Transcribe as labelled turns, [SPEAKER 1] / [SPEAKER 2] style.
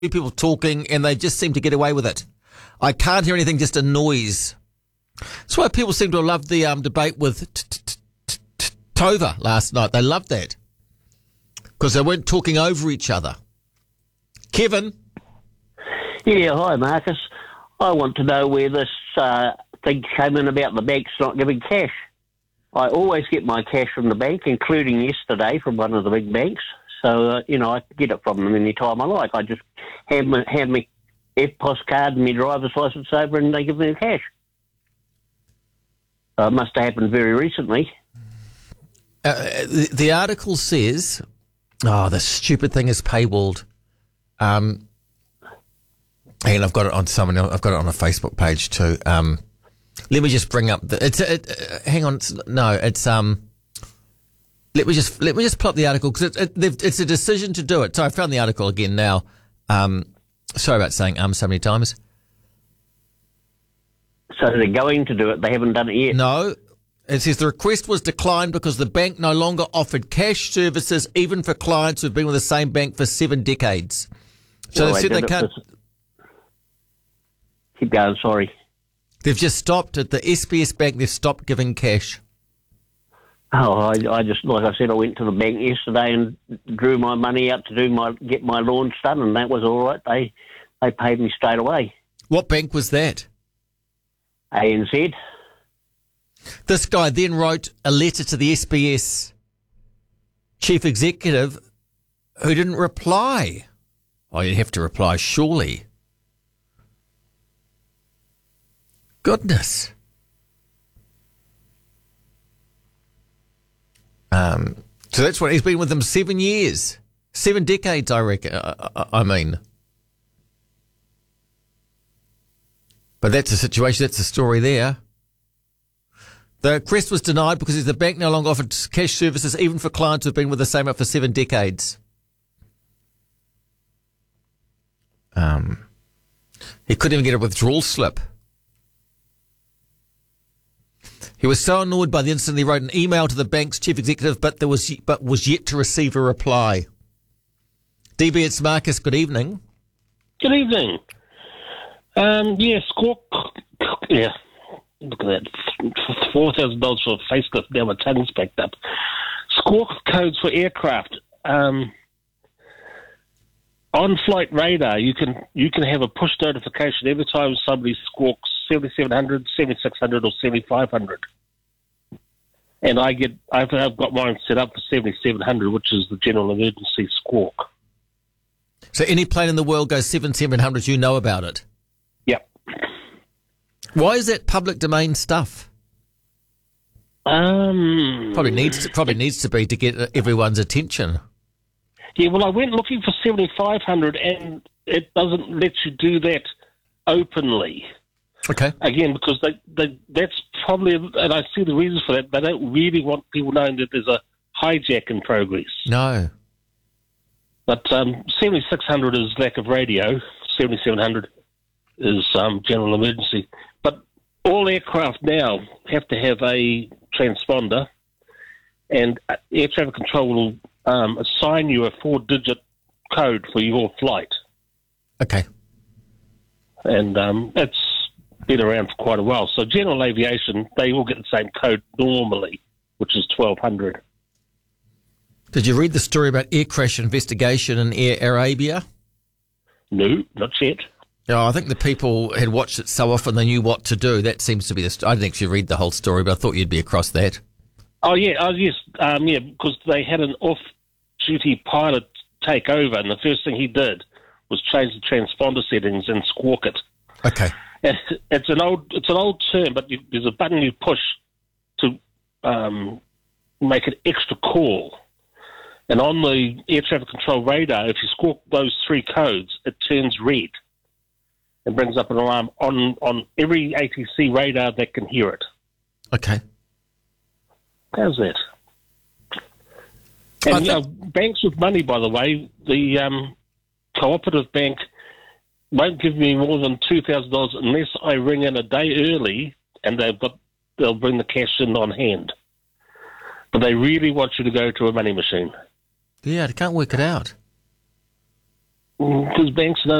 [SPEAKER 1] people talking and they just seem to get away with it. I can't hear anything, just a noise. That's why people seem to have loved the debate with Tova last night. They loved that because they weren't talking over each other. Kevin?
[SPEAKER 2] Yeah, hi, Marcus. I want to know where this thing came in about the banks not giving cash. I always get my cash from the bank, including yesterday from one of the big banks. So, I can get it from them any time I like. I just hand my EFTPOS card and my driver's licence over and they give me the cash. It must have happened very recently.
[SPEAKER 1] The article says, the stupid thing is paywalled. And I've got it on someone else. I've got it on a Facebook page too. Let me just bring up hang on. Let me just pull up the article because it's a decision to do it. So I found the article again now. Sorry about saying so many times.
[SPEAKER 2] So they're going to do it. They haven't done it yet.
[SPEAKER 1] No. It says the request was declined because the bank no longer offered cash services even for clients who've been with the same bank for 7 decades. So they said they can't.
[SPEAKER 2] Keep going, sorry.
[SPEAKER 1] They've just stopped at the SPS Bank. They've stopped giving cash.
[SPEAKER 2] Oh, I just, like I said, I went to the bank yesterday and drew my money out to get my launch done, and that was all right. They paid me straight away.
[SPEAKER 1] What bank was that?
[SPEAKER 2] ANZ.
[SPEAKER 1] This guy then wrote a letter to the SPS chief executive who didn't reply. Oh, you'd have to reply, surely. Goodness. So that's what he's been with them 7 years, 7 decades, I reckon. I mean, but that's the situation. That's the story there. The request was denied because the bank no longer offered cash services even for clients who've been with the same bank for 7 decades. He couldn't even get a withdrawal slip. He was so annoyed by the incident he wrote an email to the bank's chief executive, but was yet to receive a reply. DB, it's Marcus. Good evening.
[SPEAKER 3] Good evening. Squawk. Yeah, look at that. $4,000 for a facelift. Now my tongue's backed up. Squawk codes for aircraft. On-flight radar, you can have a push notification every time somebody squawks 7700, 7600 or 7500. And I've got mine set up for 7700, which is the general emergency squawk.
[SPEAKER 1] So any plane in the world goes 7700, you know about it?
[SPEAKER 3] Yep.
[SPEAKER 1] Why is that public domain stuff? Probably needs to be to get everyone's attention.
[SPEAKER 3] Yeah, well, I went looking for 7500 and it doesn't let you do that openly.
[SPEAKER 1] Okay.
[SPEAKER 3] Again, because that's probably, and I see the reasons for that, they don't really want people knowing that there's a hijack in progress.
[SPEAKER 1] No.
[SPEAKER 3] But 7600 is lack of radio, 7700 is general emergency. But all aircraft now have to have a transponder, and air traffic control will assign you a 4-digit code for your flight.
[SPEAKER 1] Okay.
[SPEAKER 3] And it's been around for quite a while. So general aviation, they all get the same code normally, which is 1200.
[SPEAKER 1] Did you read the story about air crash investigation in Air Arabia?
[SPEAKER 3] No, not yet.
[SPEAKER 1] No, I think the people had watched it so often they knew what to do. That seems to be the I didn't actually read the whole story, but I thought you'd be across that.
[SPEAKER 3] Oh, yeah. Yes. Because they had an off-duty pilot take over, and the first thing he did was change the transponder settings and squawk it.
[SPEAKER 1] Okay.
[SPEAKER 3] It's an old term, but there's a button you push to make an extra call. And on the air traffic control radar, if you squawk those 3 codes, it turns red and brings up an alarm on every ATC radar that can hear it.
[SPEAKER 1] Okay.
[SPEAKER 3] How's that? And banks with money, by the way, the cooperative bank won't give me more than $2,000 unless I ring in a day early, and they'll bring the cash in on hand. But they really want you to go to a money machine.
[SPEAKER 1] Yeah, I can't work it out.
[SPEAKER 3] because banks don't